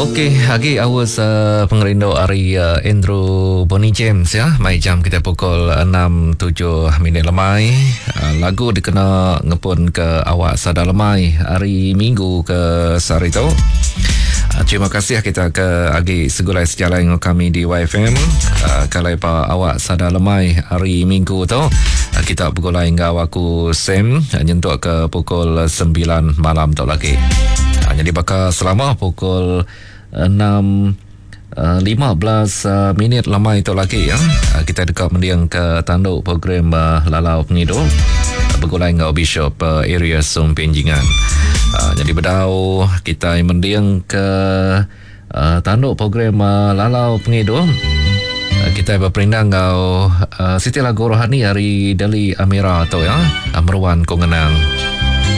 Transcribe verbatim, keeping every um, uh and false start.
Okey, lagi awas uh, pengerindu hari uh, Andrew Bonnie James ya. Mai jam kita pukul enam tujuh minit lemai. Uh, lagu dikena ngepun ke awak sadar lemai hari Minggu ke sehari tu. Uh, terima kasih kita ke agi segulai sejalan dengan kami di Y F M. Uh, kalau pa awak sadar lemai hari Minggu tu, uh, kita bergulai dengan awakku Sam uh, nyentuk ke pukul sembilan malam tu lagi. Uh, jadi bakal selama pukul enam lima belas uh, minit lama itu lagi ya. Uh, kita dekat mendiang ke tanduk program uh, Lalau Pengidu uh, bergulai dengan Bishop uh, area Sum Penjingan. Uh, jadi berdau kita mendiang ke uh, tanduk program uh, Lalau Pengidu. Uh, kita berperindang dengan uh, Siti Lagu Rohani hari Deli Amira tu ya. Uh, Meruan Kongenang.